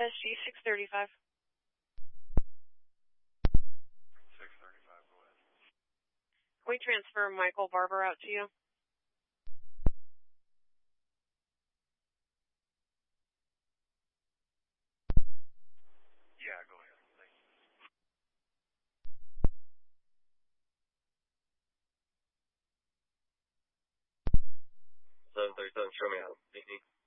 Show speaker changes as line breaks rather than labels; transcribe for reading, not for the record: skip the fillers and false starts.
FSG 635.
635, go ahead.
Can we transfer Michael Barber out to you?
Yeah, go ahead. Thank you.
737, show me out.